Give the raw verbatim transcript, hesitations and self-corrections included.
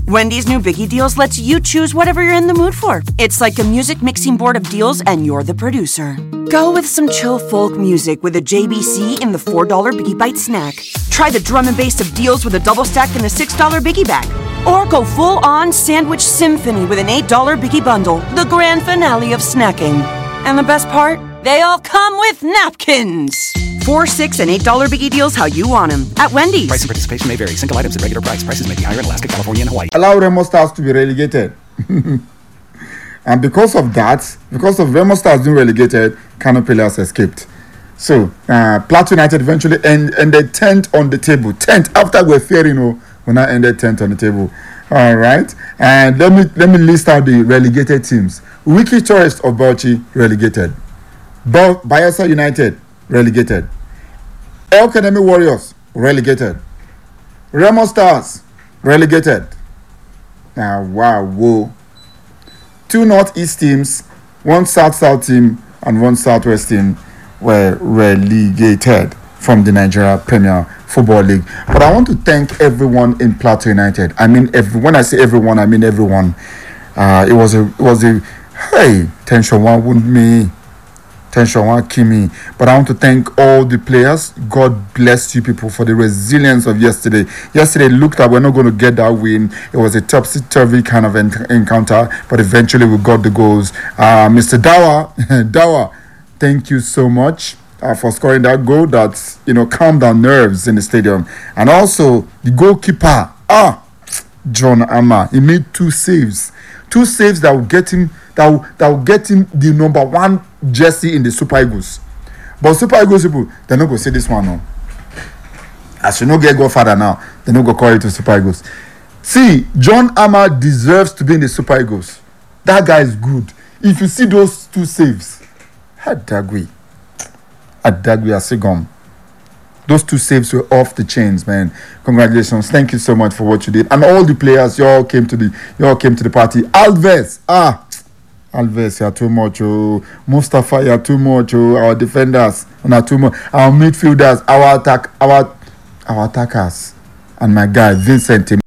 Wendy's new Biggie Deals lets you choose whatever you're in the mood for. It's like a music mixing board of deals, and you're the producer. Go with some chill folk music with a J B C in the four dollar Biggie Bite snack. Try the drum and bass of deals with a double stack in the six dollar Biggie Bag. Or go full-on sandwich symphony with an eight dollar Biggie Bundle, the grand finale of snacking. And the best part? They all come with napkins. Four, six, and eight dollar Biggie Deals how you want them at Wendy's. Price and participation may vary. Single items at regular price. Prices may be higher in Alaska, California, and Hawaii. Allow Remo Stars to be relegated. And because of that, because of Remo Stars being relegated, Kano Pillars escaped. So, uh, Plateau United eventually end, ended tenth on the table. tenth after we're fair, you know, we now ended tenth on the table. All right. And let me let me list out the relegated teams. Wiki Tourist of Bauchi, relegated. Bo- Bayelsa United, relegated. El Academy Warriors, relegated. Remo Stars, relegated. Now, wow, whoa. Two Northeast teams, one South-South team, and one Southwest team were relegated from the Nigeria Premier Football League. But I want to thank everyone in Plateau United. I mean, every, when I say everyone, I mean everyone. Uh, it was a, it was a, hey, tension one wouldn't me. Tension one Kimi. But I want to thank all the players. God bless you people for the resilience of yesterday. Yesterday looked like we're not going to get that win. It was a topsy-turvy kind of en- encounter, but eventually we got the goals. Uh, Mister Dawa, Dawa, thank you so much uh, for scoring that goal that, you know, calmed down nerves in the stadium. And also the goalkeeper, ah, John Amma, he made two saves. Two saves that will get him that will, that will get him the number one jersey in the Super Eagles. But Super Eagles people, they're not going to say this one, no. As you know, get Godfather now, they're not going to call it to Super Eagles. See, John Amma deserves to be in the Super Eagles. That guy is good. If you see those two saves, Adagwi, Adagwi Asigom, those two saves were off the chains, man. Congratulations. Thank you so much for what you did. And all the players, you all came to the you all came to the party. Alves, ah, Alves, you're too much. Oh. Mustafa, you're too much. Oh. Our defenders, not too much. Our midfielders, our attack, our our attackers, and my guy Vincent.